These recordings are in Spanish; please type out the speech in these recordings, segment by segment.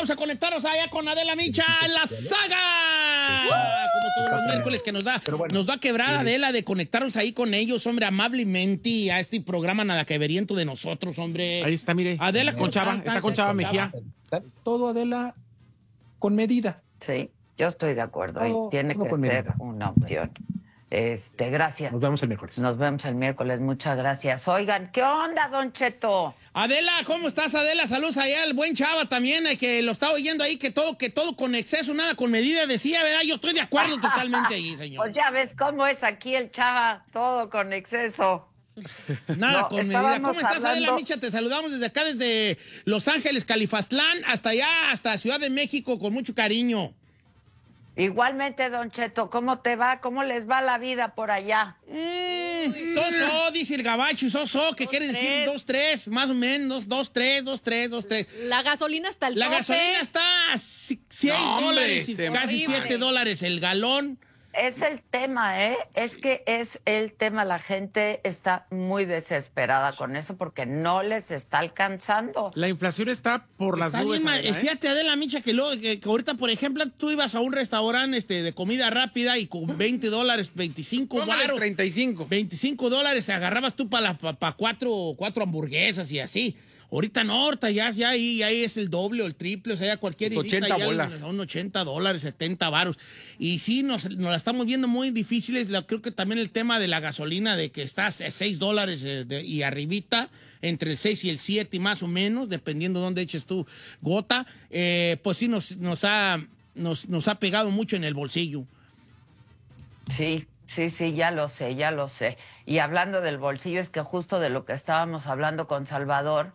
vamos a conectarnos allá con Adela Micha en la saga. Como todos los miércoles que nos da quebrada Adela de conectarnos ahí con ellos, hombre, amablemente a este programa nada que veriento de nosotros, hombre. Ahí está, mire. Adela con Chava, está con Chava Mejía. Todo, Adela, con medida. Sí, yo estoy de acuerdo. Ahí Todo tiene que con ser medida. una opción. Gracias. Nos vemos el miércoles. Nos vemos el miércoles. Muchas gracias. Oigan, ¿qué onda, Don Cheto? Adela, ¿cómo estás, Adela? Saludos allá al buen Chava también, que lo está oyendo ahí, que todo con exceso, nada con medida, decía, ¿verdad? Yo estoy de acuerdo totalmente ahí, señor. Pues ya ves cómo es aquí el Chava, todo con exceso. Nada No, con medida. ¿Cómo estás, hablando... Adela Micha? Te saludamos desde acá, desde Los Ángeles, Califastlán, hasta allá, hasta Ciudad de México, con mucho cariño. Igualmente, Don Cheto, ¿cómo te va? ¿Cómo les va la vida por allá? So, dice el gabacho, que quiere decir 2-3, más o menos, 2-3. La gasolina está al La tope. gasolina está a $6, casi $7 el galón. Es el tema, ¿eh? Es que es el tema. La gente está muy desesperada con eso porque no les está alcanzando. La inflación está por las Está nubes. bien, Adela, fíjate, Adela Micha, que ahorita, por ejemplo, tú ibas a un restaurante de comida rápida y con $20, 25 varos. 35. $25 agarrabas tú para cuatro hamburguesas y así. Ahorita no, ahorita ya ahí es el doble o el triple, o sea, ya cualquier 80 bolas. Son $80, 70 varos. Y sí, nos la estamos viendo muy difíciles. Creo que también el tema de la gasolina, de que está a $6 y arribita, entre el 6 y el 7 más o menos, dependiendo de dónde eches tú gota, pues sí nos ha pegado mucho en el bolsillo. Sí. Sí, ya lo sé. Y hablando del bolsillo, es que justo de lo que estábamos hablando con Salvador,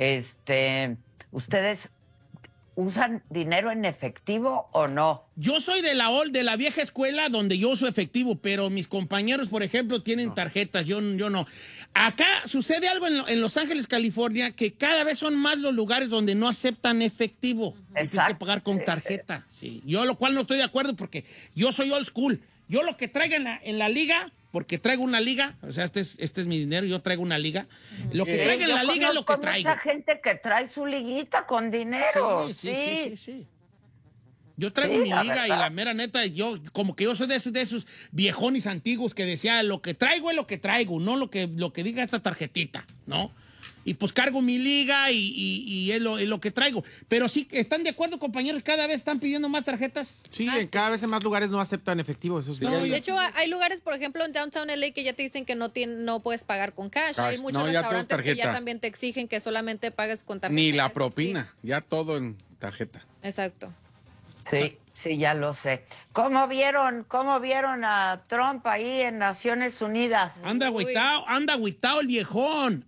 ¿ustedes usan dinero en efectivo o no? Yo soy de la vieja escuela donde yo uso efectivo, pero mis compañeros, por ejemplo, tienen tarjetas, yo no. Acá sucede algo en Los Ángeles, California, que cada vez son más los lugares donde no aceptan efectivo. Tienes que pagar con tarjeta, sí. Yo lo cual no estoy de acuerdo porque yo soy old school. Yo lo que traiga en la liga, porque traigo una liga, o sea, este es mi dinero, yo traigo una liga. Lo que traiga en la liga es lo que traigo. Hay mucha gente que trae su liguita con dinero, sí. Yo traigo mi liga y la mera neta, yo soy de esos viejones antiguos que decía, lo que traigo es lo que traigo, no lo que diga esta tarjetita, ¿no? Y pues cargo mi liga y es lo que traigo. Pero sí, ¿están de acuerdo, compañeros? ¿Cada vez están pidiendo más tarjetas? Sí, cada vez en más lugares no aceptan efectivo. Eso es De hecho, hay lugares, por ejemplo, en Downtown LA que ya te dicen que no puedes pagar con cash. Hay muchos restaurantes que ya también te exigen que solamente pagues con tarjeta. Ni la propina, ya todo en tarjeta. Exacto. Sí, ya lo sé. ¿Cómo vieron a Trump ahí en Naciones Unidas? Anda agüitao el viejón,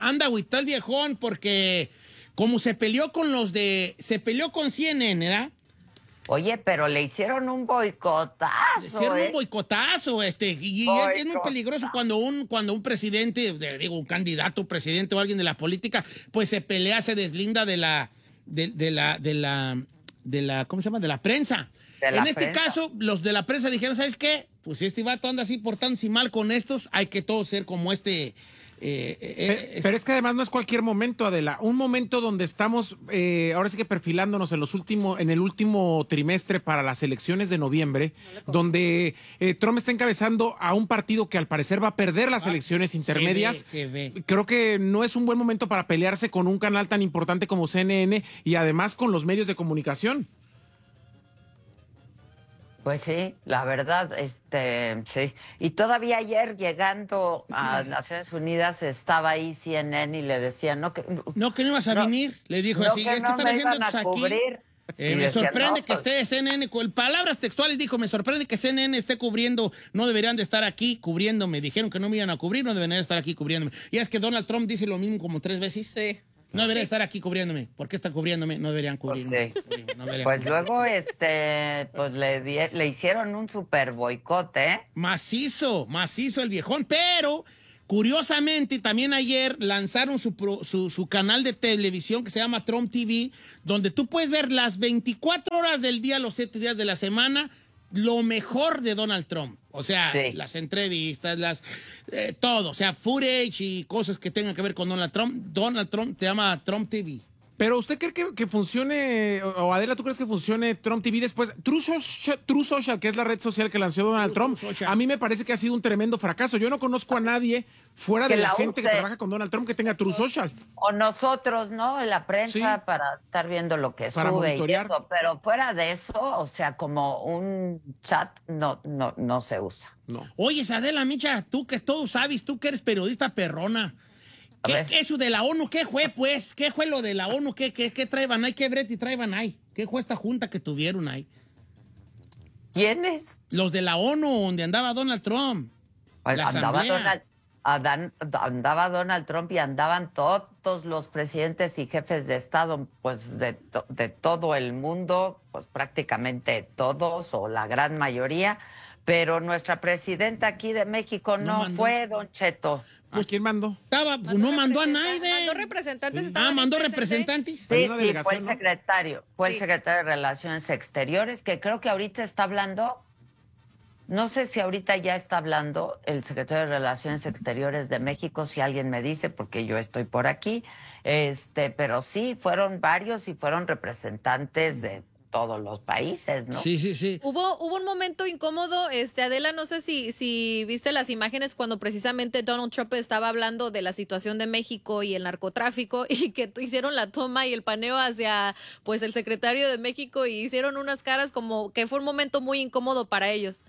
porque como se peleó con CNN, ¿verdad? Oye, pero le hicieron un boicotazo. Un boicotazo, y es muy peligroso cuando un presidente, un candidato presidente o alguien de la política, pues se pelea, se deslinda de la ¿cómo se llama? De la prensa. En este caso, los de la prensa dijeron, ¿sabes qué? Pues si este vato anda así portándose mal con estos, hay que todos ser como pero es que además no es cualquier momento, Adela. Un momento donde estamos, ahora sí que perfilándonos en el último trimestre para las elecciones de noviembre, donde Trump está encabezando a un partido que al parecer va a perder las elecciones intermedias. Se ve. Creo que no es un buen momento para pelearse con un canal tan importante como CNN y además con los medios de comunicación. Pues sí, la verdad, sí. Y todavía ayer llegando a Naciones Unidas estaba ahí CNN y le decían, no ibas a venir, le dijo así, que no me iban a cubrir. Me sorprende que esté CNN, con palabras textuales dijo, me sorprende que CNN esté cubriendo, no deberían de estar aquí cubriéndome, dijeron que no me iban a cubrir, no deberían estar aquí cubriéndome. Y es que Donald Trump dice lo mismo como 3 veces. Sí. No debería estar aquí cubriéndome. ¿Por qué está cubriéndome? No deberían cubrirme. Pues luego, pues le hicieron un super boicot, ¿eh? Macizo el viejón. Pero, curiosamente, también ayer lanzaron su canal de televisión que se llama Trump TV, donde tú puedes ver las 24 horas del día, los 7 días de la semana, lo mejor de Donald Trump. O sea, las entrevistas, todo. O sea, footage y cosas que tengan que ver con Donald Trump. Donald Trump se llama Trump TV. Pero ¿usted cree que funcione, o Adela, tú crees que funcione Trump TV después? True Social, que es la red social que lanzó Donald Trump, a mí me parece que ha sido un tremendo fracaso. Yo no conozco a nadie fuera de la gente que trabaja con Donald Trump que tenga True Social. O nosotros, ¿no? En la prensa, Sí. para estar viendo lo que Para sube monitorear. y eso. Pero fuera de eso, o sea, como un chat no se usa. No. Oye, Adela Micha, tú que todo sabes, tú que eres periodista perrona. ¿Qué eso de la ONU? ¿Qué fue, pues? ¿Qué fue lo de la ONU? ¿Qué traían ahí? ¿Qué brete traían ahí? ¿Qué fue esta junta que tuvieron ahí? ¿Quiénes? Los de la ONU, donde andaba Donald Trump. La asamblea. Andaba Donald Trump y andaban todos los presidentes y jefes de Estado, pues de todo el mundo, pues prácticamente todos o la gran mayoría, pero nuestra presidenta aquí de México no fue, Don Cheto. Pues, ¿quién mandó? No mandó a nadie. Mandó representantes. Ah, mandó representantes. Sí, delegación, fue el secretario. Fue el Sí. secretario de Relaciones Exteriores, que creo que ahorita está hablando. No sé si ahorita ya está hablando el secretario de Relaciones Exteriores de México, si alguien me dice, porque yo estoy por aquí. Pero sí, fueron varios y fueron representantes de todos los países, ¿no? Sí. Hubo un momento incómodo, Adela, no sé si viste las imágenes cuando precisamente Donald Trump estaba hablando de la situación de México y el narcotráfico y que hicieron la toma y el paneo hacia pues el secretario de México y hicieron unas caras como que fue un momento muy incómodo para ellos.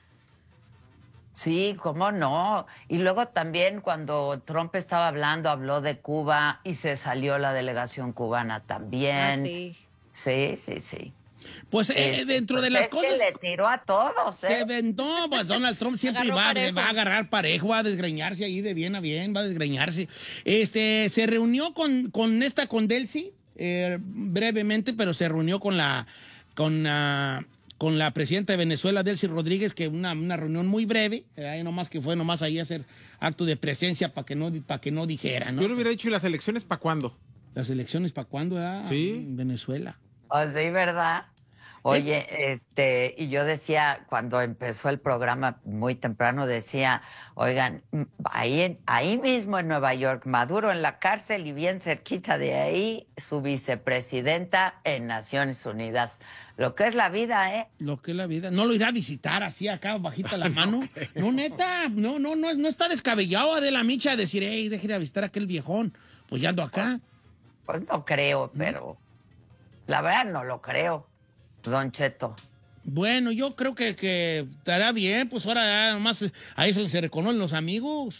Sí, cómo no. Y luego también cuando Trump estaba hablando, habló de Cuba y se salió la delegación cubana también. Ah, sí. Sí. Pues dentro de las es cosas... que le tiró a todos, ¿eh? Se aventó, pues Donald Trump siempre Agarró va parejo. a agarrar parejo, va a desgreñarse ahí de bien a bien, va a desgreñarse. Se reunió con Delcy, brevemente, pero se reunió con la presidenta de Venezuela, Delcy Rodríguez, que una reunión muy breve, nomás que fue nomás ahí a hacer acto de presencia para que no dijera, ¿no? Yo le hubiera dicho, ¿y las elecciones para cuándo? ¿Las elecciones para cuándo? Sí. En Venezuela. Oh, sí, ¿verdad? Oye, y yo decía, cuando empezó el programa muy temprano, decía, oigan, ahí mismo en Nueva York, Maduro en la cárcel y bien cerquita de ahí, su vicepresidenta en Naciones Unidas. Lo que es la vida, ¿eh? Lo que es la vida. No lo irá a visitar así acá, bajita la mano. No, neta, no está descabellado de la Micha a decir, hey, deje ir a visitar a aquel viejón. Pues ya ando acá. Pues no creo, pero la verdad no lo creo, Don Cheto. Bueno, yo creo que estará bien, pues ahora ya nomás ahí se reconocen los amigos,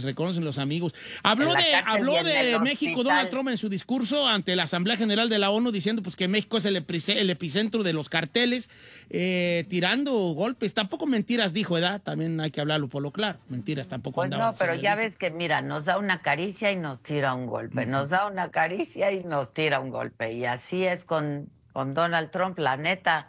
Habló de México Donald Trump en su discurso ante la Asamblea General de la ONU diciendo pues que México es el epicentro de los carteles, tirando golpes. Tampoco mentiras dijo, ¿verdad? También hay que hablarlo por lo claro. Mentiras tampoco Pues andaban no, pero ya diciendo. ves que, mira, nos da una caricia y nos tira un golpe, nos da una caricia y nos tira un golpe. Y así es con Donald Trump, la neta.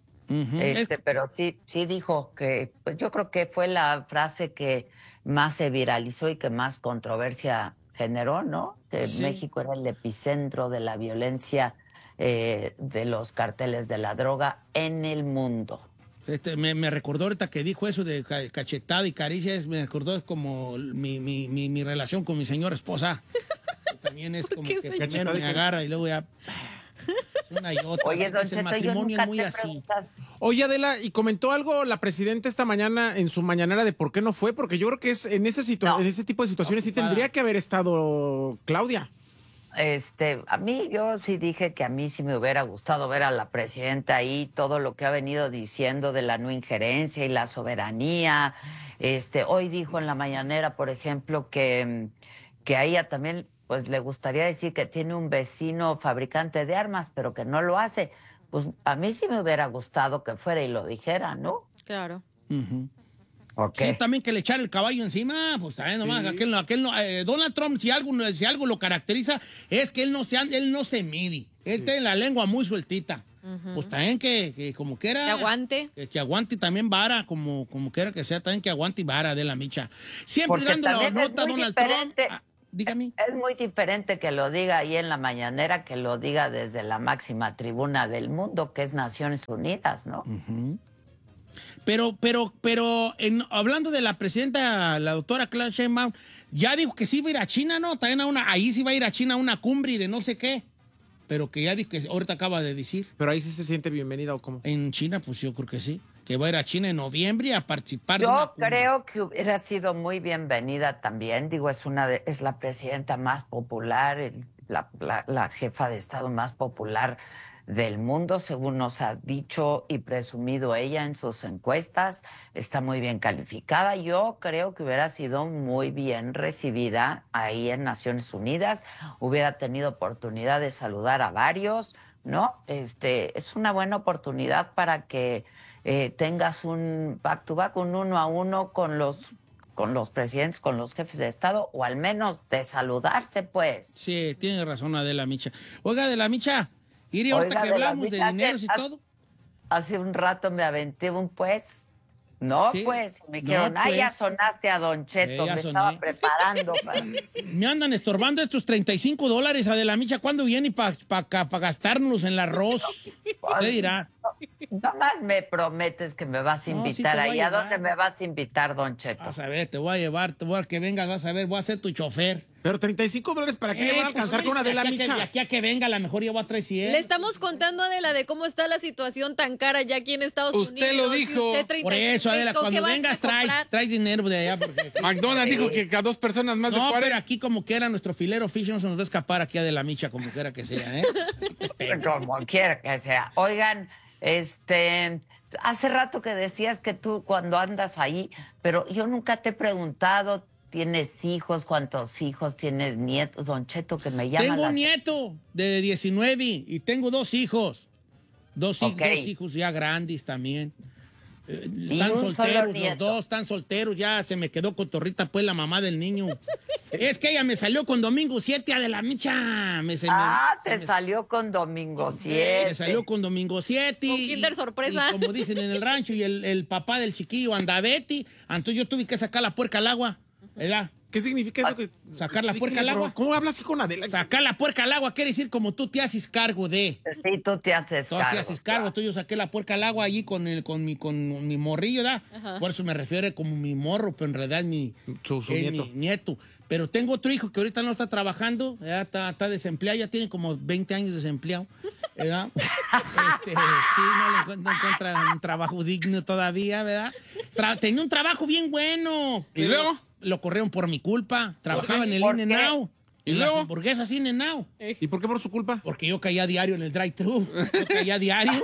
Pero sí dijo que, pues yo creo que fue la frase que más se viralizó y que más controversia generó, ¿no? Que Sí. México era el epicentro de la violencia de los carteles de la droga en el mundo. Me recordó ahorita que dijo eso de cachetada y caricias, me recordó como mi relación con mi señora esposa. Que también es como que primero me agarra y luego ya... Una y otra. Oye, Don El Cheto, yo matrimonio nunca es muy te he así. preguntado. Oye, Adela, ¿y comentó algo la presidenta esta mañana en su mañanera de por qué no fue? Porque yo creo que en ese tipo de situaciones sí tendría que haber estado Claudia. A mí, yo sí dije que a mí sí me hubiera gustado ver a la presidenta ahí, todo lo que ha venido diciendo de la no injerencia y la soberanía. Hoy dijo en la mañanera, por ejemplo, que a ella también pues le gustaría decir que tiene un vecino fabricante de armas, pero que no lo hace. Pues a mí sí me hubiera gustado que fuera y lo dijera, ¿no? Claro. ¿Por qué? Sí, también que le echara el caballo encima, pues también nomás, aquel no, Donald Trump, si algo lo caracteriza, es que él no se mide. Él tiene la lengua muy sueltita. Pues también que como quiera... Que aguante. Que aguante también vara, como quiera que sea, también que aguante y vara de la Micha. Siempre Porque dando la también es nota a muy Donald Trump. diferente. Dígame. Es muy diferente que lo diga ahí en la mañanera que lo diga desde la máxima tribuna del mundo, que es Naciones Unidas, ¿no? Pero hablando de la presidenta, la doctora Claudia Sheinbaum, ya dijo que sí va a ir a China, ¿no? También ahí sí va a ir a China a una cumbre de no sé qué. pero que ya dijo que ahorita acaba de decir. Pero ahí sí se siente bienvenida, ¿o cómo? En China, pues yo creo que sí. Que va a ir a China en noviembre a participar de Yo una cumbre. creo que hubiera sido muy bienvenida también. Digo, es la presidenta más popular, la jefa de Estado más popular del mundo, según nos ha dicho y presumido ella en sus encuestas. Está muy bien calificada. Yo creo que hubiera sido muy bien recibida ahí en Naciones Unidas. Hubiera tenido oportunidad de saludar a varios, ¿no? Es una buena oportunidad para que tengas un back to back, un 1-a-1 con los presidentes, con los jefes de Estado, o al menos de saludarse, pues. Sí, tiene razón Adela Micha. Oiga, Adela Micha, Iri, ahorita Oiga, que Adela hablamos de Micha, dineros y todo. Hace un rato me aventé un pues. No, Sí. pues, me No, dijeron, ya pues. sonaste a Don Cheto, Ya me soné. estaba preparando para... Me andan estorbando estos $35, Adela Micha. ¿Cuándo viene para gastárnoslos en el arroz? Usted dirá. Nomás me prometes que me vas a No, sí invitar te voy a ahí. ¿A llevar. dónde me vas a invitar, Don Cheto? Vas a ver, te voy a llevar, te voy a que vengas, vas a ver, voy a ser tu chofer. Pero $35, ¿para qué le van a alcanzar con Adela Micha? De aquí a que venga, a lo mejor ya voy a traer 100. Le estamos contando, Adela, de cómo está la situación tan cara ya aquí en Estados Usted Unidos. lo y dijo. usted 35, Por eso, Adela, ¿con qué cuando van a vengas comprar? traes dinero de allá. Porque... McDonald's dijo que a 2 personas más de No, 40. pero aquí como quiera nuestro filero fish no se nos va a escapar aquí a de la Micha, como quiera que sea, ¿eh? Espera. Como quiera que sea. Oigan, hace rato que decías que tú cuando andas ahí, pero yo nunca te he preguntado, ¿tienes hijos? ¿Cuántos hijos? ¿Tienes nietos? Don Cheto, que me llama Tengo la un nieto de 19 y tengo 2 hijos. Dos Ok. hijos ya grandes también. Y Están un solo solteros los nieto. dos, están solteros, ya se me quedó cotorrita pues la mamá del niño. Es que ella me salió con Domingo 7 de la Micha. Te salió con Domingo 7. Me salió con Domingo 7. Con Kinder Sorpresa. Y como dicen en el rancho, y el papá del chiquillo anda Betty. Entonces yo tuve que sacar la puerca al agua, ¿verdad? ¿Qué significa eso? Que Sacar la puerca al Explíquele, agua. bro, ¿Cómo hablas así con Adela? Sacar la puerca al agua quiere decir como tú te haces cargo de. Sí, tú te haces Tú cargo. te haces cargo. Entonces yo saqué la puerca al agua allí con mi morrillo, ¿verdad? Por eso me refiero como mi morro, pero en realidad es Su es nieto. mi nieto. Pero tengo otro hijo que ahorita no está trabajando, ya está desempleado, ya tiene como 20 años desempleado, ¿verdad? Sí, no encuentra un trabajo digno todavía, ¿verdad? Tenía un trabajo bien bueno. ¿Y pero luego? Lo corrieron por mi culpa. Trabajaba en el ¿Por qué? In-N-Out. ¿Y En luego? las hamburguesas In-N-Out. ¿Y por qué por su culpa? Porque yo caía diario en el drive-thru. Yo caía diario.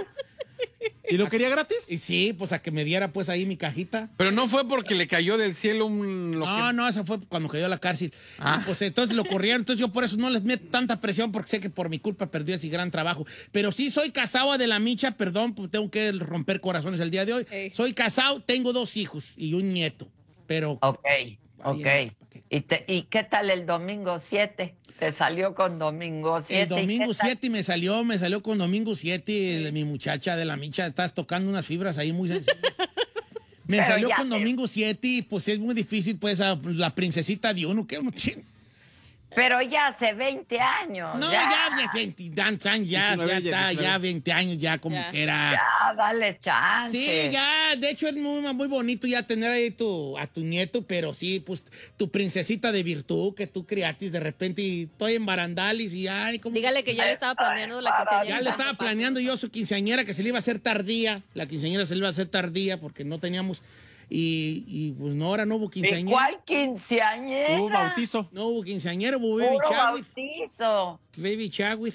¿Y lo quería gratis? Y sí, pues a que me diera pues ahí mi cajita. Pero no fue porque le cayó del cielo No, eso fue cuando cayó a la cárcel. Ah. Y, pues entonces lo corrieron, entonces yo por eso no les meto tanta presión porque sé que por mi culpa perdió ese gran trabajo. Pero sí soy casado de la Micha, perdón, pues tengo que romper corazones el día de hoy. Ey. Soy casado, tengo 2 hijos y un nieto. Pero Ok. ¿para qué? ¿Y qué tal el Domingo 7? ¿Te salió con Domingo 7? el domingo 7 me salió con domingo 7, mi muchacha de la Micha, estás tocando unas fibras ahí muy sensibles. Me Pero salió ya con te- domingo 7 y pues es muy difícil, pues la princesita de uno que uno tiene. Pero ya hace 20 años. No, ya. ya 20 años, ya 19, está, 19. ya 20 años, ya como Ya. que era. Ya, dale chance. Sí, ya, de hecho es muy bonito ya tener ahí a tu nieto, pero sí, pues tu princesita de virtud que tú criaste de repente y estoy en barandalis y ay, como... Dígale que ya le estaba planeando la quinceañera. Ya le estaba planeando yo su quinceañera que se le iba a hacer tardía, la quinceañera se le iba a hacer tardía porque no teníamos, y pues no, ahora no hubo ¿Y quinceañera. cuál quinceañera? Hubo bautizo. No hubo quinceañera, hubo baby Puro shower. bautizo. Baby shower.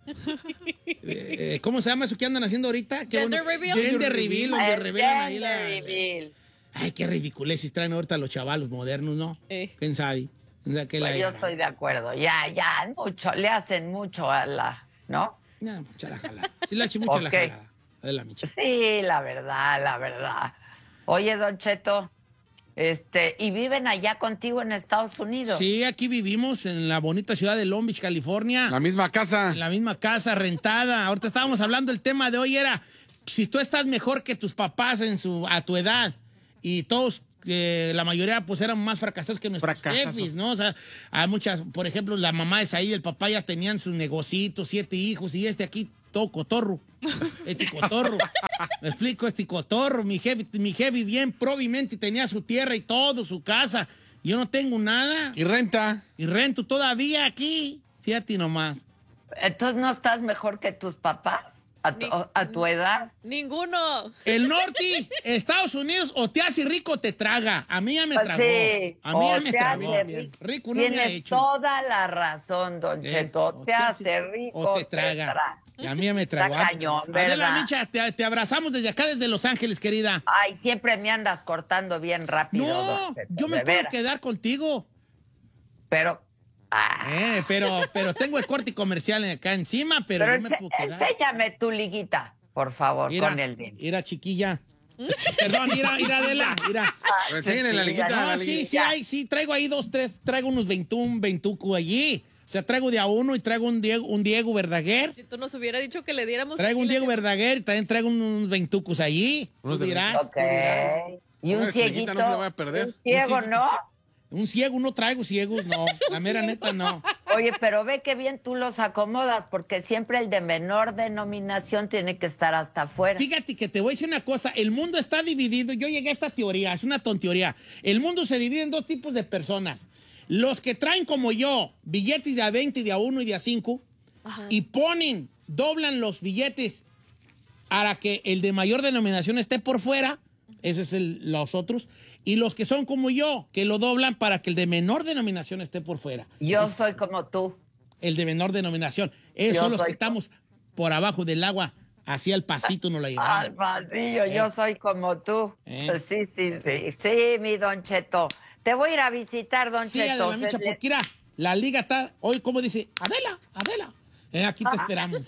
¿Cómo se llama eso que andan haciendo ahorita? Qué Gender bueno. reveal. Gender reveal, donde El revelan ahí gender reveal. Ay, qué ridiculeces traen ahorita los chavalos modernos, ¿no? ¿Quién sabe? O sea, que Pues yo estoy de acuerdo. Ya, mucho. Le hacen mucho a la... ¿No? No, mucha la jalada. Sí le ha hecho mucha la Ok. jalada. De la Micha. Sí, la verdad. Oye, Don Cheto, ¿y viven allá contigo en Estados Unidos? Sí, aquí vivimos en la bonita ciudad de Long Beach, California. La misma casa. En la misma casa rentada. Ahorita estábamos hablando, el tema de hoy era si tú estás mejor que tus papás a tu edad y todos, la mayoría pues eran más fracasados que nuestros Fracasados. jefes, ¿no? O sea, hay muchas, por ejemplo, la mamá de Saí y el papá ya tenían sus negocitos, 7 hijos y aquí todo cotorro. Este cotorro. Me explico, este cotorro. Mi jefe bien probablemente tenía su tierra y todo, su casa. Yo no tengo nada. Y renta. Y rento todavía aquí. Fíjate nomás. Entonces, ¿no estás mejor que tus papás a tu edad? Ninguno. El norte, Estados Unidos, o te hace rico o te traga. A mí ya me tragó. Sí, A mí ya o me te tragó. hace Rico no me ha Tienes hecho. toda la razón, Don Cheto. O Te hace rico o te traga. Y a mí ya me tragó. Está cañón, Adela ¿verdad? Micha, te abrazamos desde acá, desde Los Ángeles, querida. Ay, siempre me andas cortando bien rápido, No, Don Cheto, yo me de puedo veras. quedar contigo. Pero... Pero tengo el corte comercial acá encima, pero no me puedo quedar. Enséñame tu liguita, por favor, con el dedo. Mira, chiquilla. Perdón, mira, Adela, mira. Pero enséñale la liguita. No, la sí, liguita. sí, traigo ahí 2, 3, traigo unos 21 allí. O sea, traigo de a uno y traigo un Diego Verdaguer. Si tú nos hubiera dicho que le diéramos... Traigo un Diego Verdaguer y también traigo unos 20 allí. Tú dirás, Ok. tú dirás. Y un Una cieguito. no se la va a perder. Un ciego, ¿no? Un ciego, no traigo ciegos, no. La mera neta, no. Oye, pero ve que bien tú los acomodas, porque siempre el de menor denominación tiene que estar hasta afuera. Fíjate que te voy a decir una cosa. El mundo está dividido. Yo llegué a esta teoría, es una tonteoría. El mundo se divide en 2 tipos de personas. Los que traen como yo billetes de a 20, de a 1 y de a 5 y doblan los billetes para que el de mayor denominación esté por fuera. Eso es los otros. Y los que son como yo, que lo doblan para que el de menor denominación esté por fuera. Yo soy como tú. El de menor denominación. Esos Yo son los soy que estamos por abajo del agua. Así al pasito nos la llevamos. Al vacío, yo soy como tú. Pues sí, mi Don Cheto. Te voy a ir a visitar, Don Sí, Cheto. Adela Micha, porque mira, la liga está hoy, como dice, Adela. Aquí te esperamos.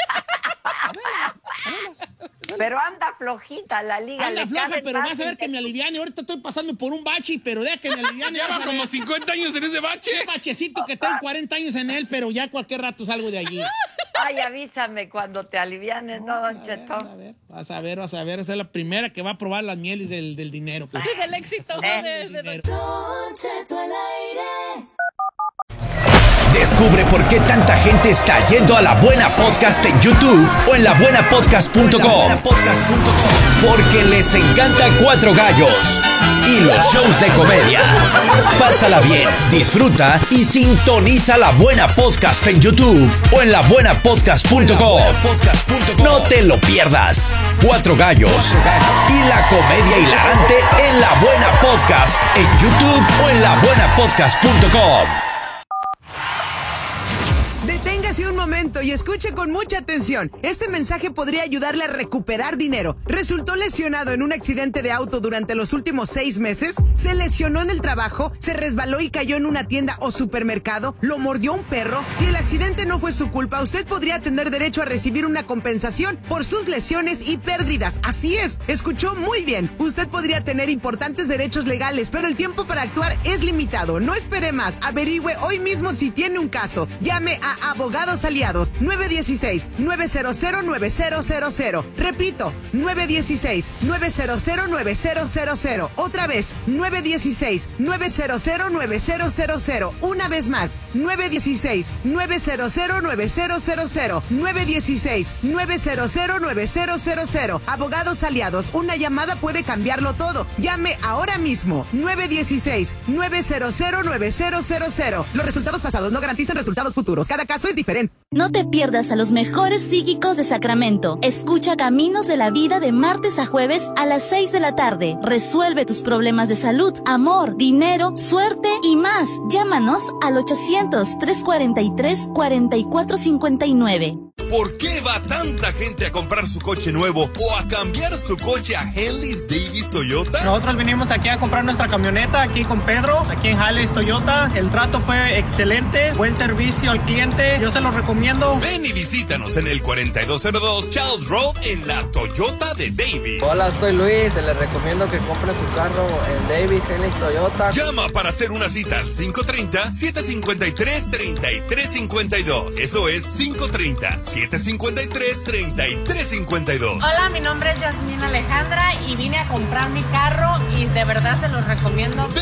Pero anda flojita la liga. Anda le floja, caben pero más vas a ver que me aliviane. Ahorita estoy pasando por un bache, pero deja que me aliviane. Lleva vas a como ver. 50 años en ese bache. Un bachecito que tengo 40 años en él, pero ya cualquier rato salgo de allí. Ay, avísame cuando te alivianes, ¿no, Don Cheto? Vas a ver. Esa es la primera que va a probar las mieles del dinero. Pues. Del éxito. Del dinero. Don Cheto al aire. Descubre por qué tanta gente está yendo a La Buena Podcast en YouTube o en labuenapodcast.com. Porque les encanta Cuatro Gallos y los shows de comedia. Pásala bien, disfruta y sintoniza La Buena Podcast en YouTube o en labuenapodcast.com. No te lo pierdas. Cuatro Gallos y la comedia hilarante en La Buena Podcast en YouTube o en labuenapodcast.com. Deténgase un momento y escuche con mucha atención. Este mensaje podría ayudarle a recuperar dinero. ¿Resultó lesionado en un accidente de auto durante los últimos 6 meses? ¿Se lesionó en el trabajo? ¿Se resbaló y cayó en una tienda o supermercado? ¿Lo mordió un perro? Si el accidente no fue su culpa, usted podría tener derecho a recibir una compensación por sus lesiones y pérdidas. Así es, escuchó muy bien. Usted podría tener importantes derechos legales, pero el tiempo para actuar es limitado. No espere más. Averigüe hoy mismo si tiene un caso. Llame a Abogados Aliados 916-900-9000. Repito, 916-900-9000. Otra vez, 916-900-9000. Una vez más, 916-900-9000. 916-900-9000. Abogados Aliados, una llamada puede cambiarlo todo. Llame ahora mismo, 916-900-9000. Los resultados pasados no garantizan resultados futuros. Cada caso es diferente. No te pierdas a los mejores psíquicos de Sacramento. Escucha Caminos de la Vida de martes a jueves a las 6 de la tarde. Resuelve tus problemas de salud, amor, dinero, suerte y más. Llámanos al 800-343-4459. ¿Por qué va tanta gente a comprar su coche nuevo o a cambiar su coche a Henley's Davis Toyota? Nosotros vinimos aquí a comprar nuestra camioneta aquí con Pedro, aquí en Henley's Toyota. El trato fue excelente, buen servicio al cliente, yo se lo recomiendo. Ven y visítanos en el 4202 Charles Road en la Toyota de Davis. Hola, soy Luis, les recomiendo que compren su carro en Davis Henley's Toyota. Llama para hacer una cita al 530-753-3352. Eso es 530-753-3352. Hola, mi nombre es Yasmina Alejandra y vine a comprar mi carro y de verdad se los recomiendo.